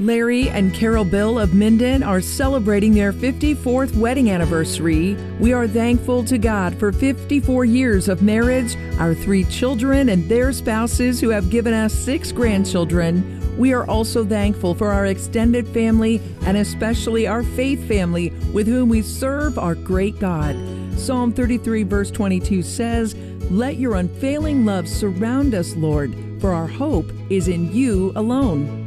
Larry and Carol Bill of Minden are celebrating their 54th wedding anniversary. We are thankful to God for 54 years of marriage, our 3 children and their spouses who have given us 6 grandchildren. We are also thankful for our extended family and especially our faith family with whom we serve our great God. Psalm 33 verse 22 says, "Let your unfailing love surround us, Lord, for our hope is in you alone."